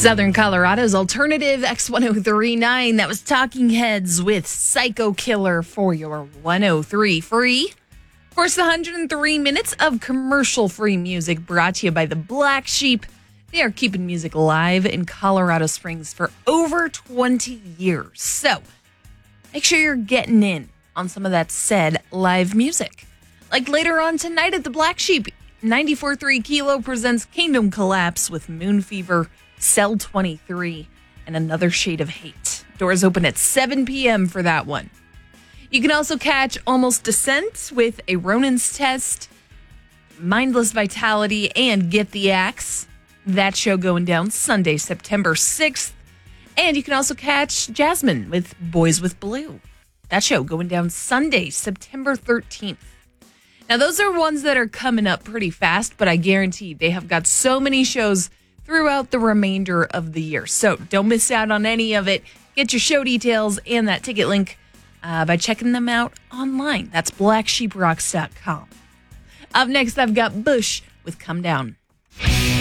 Southern Colorado's alternative X1039. That was Talking Heads with Psycho Killer for your 103 free. Of course, 103 minutes of commercial-free music brought to you by the Black Sheep. They are keeping music alive in Colorado Springs for over 20 years. So make sure you're getting in on some of that said live music. Like later on tonight at the Black Sheep, 94.3 Kilo presents Kingdom Collapse with Moon Fever, Cell 23, and Another Shade of Hate. Doors open at 7 p.m. for that one. You can also catch Almost Descent with A Ronin's Test, Mindless Vitality, and Get the Axe. That show going down Sunday, September 6th. And you can also catch Jasmine with Boys with Blue. That show going down Sunday, September 13th. Now, those are ones that are coming up pretty fast, but I guarantee they have got so many shows throughout the remainder of the year. So don't miss out on any of it. Get your show details and that ticket link by checking them out online. That's blacksheeprocks.com. Up next, I've got Bush with Come Down.